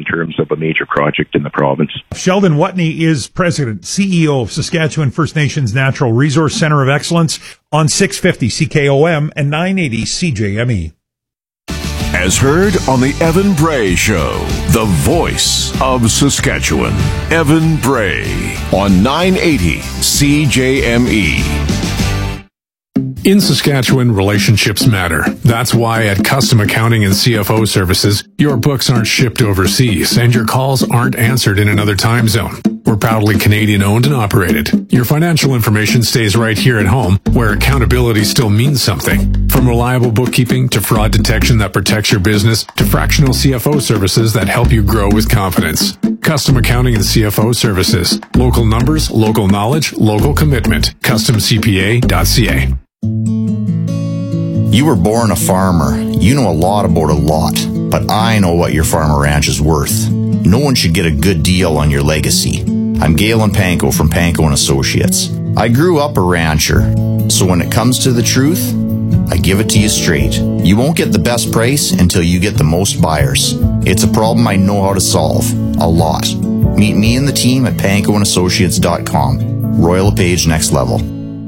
terms of a major project in the province. Sheldon Watney is President, CEO of Saskatchewan First Nations Natural Resource Center of Excellence on 650 CKOM and 980 CJME. As heard on the Evan Bray Show, the voice of Saskatchewan. Evan Bray on 980 CJME. In Saskatchewan, relationships matter. That's why at Custom Accounting and CFO Services, your books aren't shipped overseas and your calls aren't answered in another time zone. We're proudly Canadian owned and operated. Your financial information stays right here at home, where accountability still means something. From reliable bookkeeping to fraud detection that protects your business to fractional CFO services that help you grow with confidence. Custom Accounting and CFO Services. Local numbers, local knowledge, local commitment. CustomCPA.ca. You were born a farmer. You know a lot about a lot, but I know what your farm or ranch is worth. No one should get a good deal on your legacy. I'm Galen Panko from Panko & Associates. I grew up a rancher, so when it comes to the truth, I give it to you straight. You won't get the best price until you get the most buyers. It's a problem I know how to solve. A lot. Meet me and the team at pankoandassociates.com. Royal LePage Next Level.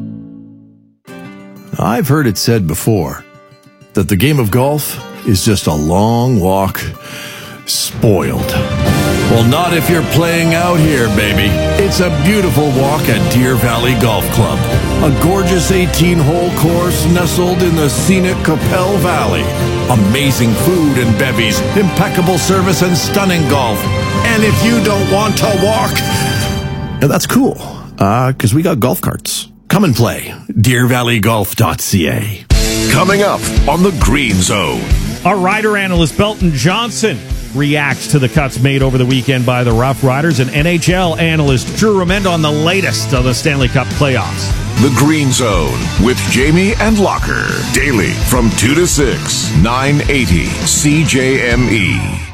I've heard it said before that the game of golf is just a long walk spoiled. Well, not if you're playing out here, baby. It's a beautiful walk at Deer Valley Golf Club. A gorgeous 18-hole course nestled in the scenic Capel Valley. Amazing food and bevies, impeccable service and stunning golf. And if you don't want to walk, that's cool, because we got golf carts. Come and play. DeerValleyGolf.ca. Coming up on the Green Zone. Our rider analyst Belton Johnson reacts to the cuts made over the weekend by the Rough Riders, and NHL analyst Drew Remend on the latest of the Stanley Cup playoffs. The Green Zone with Jamie and Locker. Daily from 2 to 6, 980 CJME.